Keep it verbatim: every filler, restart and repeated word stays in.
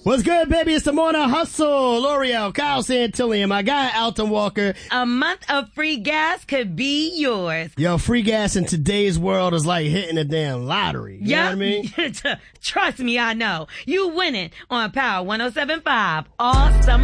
What's good, baby? It's the Morning Hustle. L'Oreal, Kyle Santillion, my guy, Alton Walker. A month of free gas could be yours. Yo, free gas in today's world is like hitting a damn lottery. You yep. know what I mean? Trust me, I know. You winning on Power one oh seven point five all summer